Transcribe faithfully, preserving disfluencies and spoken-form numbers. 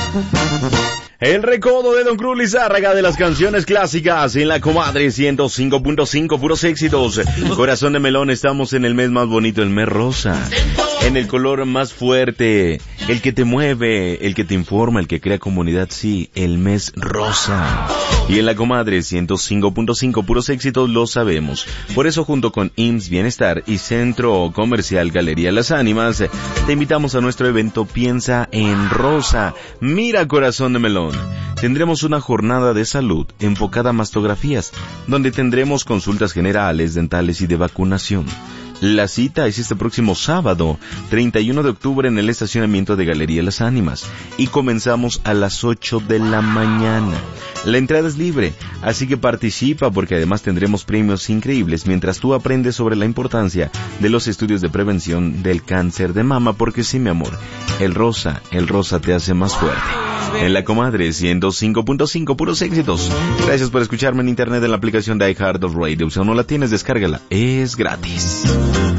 El recodo de Don Cruz Lizárraga de las canciones clásicas en la Comadre ciento cinco punto cinco, puros éxitos. Corazón de melón, estamos en el mes más bonito, el mes rosa. En el color más fuerte, el que te mueve, el que te informa, el que crea comunidad, sí, el mes rosa. Y en la Comadre ciento cinco punto cinco, puros éxitos, lo sabemos. Por eso, junto con I M S S Bienestar y Centro Comercial Galería Las Ánimas, te invitamos a nuestro evento Piensa en Rosa. Mira, corazón de melón, tendremos una jornada de salud enfocada a mastografías, donde tendremos consultas generales, dentales y de vacunación. La cita es este próximo sábado, treinta y uno de octubre, en el estacionamiento de Galería Las Ánimas, y comenzamos a las ocho de la mañana. La entrada es libre, así que participa, porque además tendremos premios increíbles mientras tú aprendes sobre la importancia de los estudios de prevención del cáncer de mama, porque sí, mi amor, el rosa, el rosa te hace más fuerte. En la Comadre ciento cinco punto cinco, puros éxitos. Gracias por escucharme en internet en la aplicación de iHeartRadio. Si aún no la tienes, descárgala, es gratis.